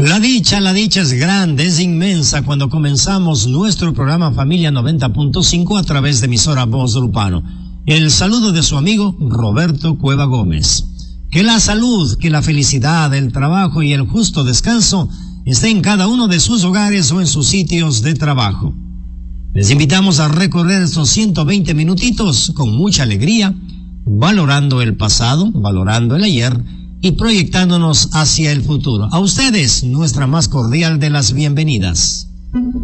La dicha es grande, es inmensa cuando comenzamos nuestro programa Familia 90.5 a través de emisora Voz Lupano. El saludo de su amigo Roberto Cueva Gómez. Que la salud, que la felicidad, el trabajo y el justo descanso esté en cada uno de sus hogares o en sus sitios de trabajo. Les invitamos a recorrer estos 120 minutitos con mucha alegría, valorando el pasado, valorando el ayer y proyectándonos hacia el futuro. A ustedes, nuestra más cordial de las bienvenidas.